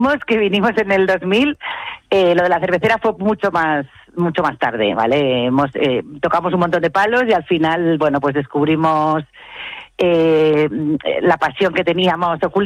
que vinimos en el 2000, lo de la cervecera fue mucho más tarde, ¿vale? Tocamos un montón de palos y al final, bueno, pues descubrimos la pasión que teníamos oculta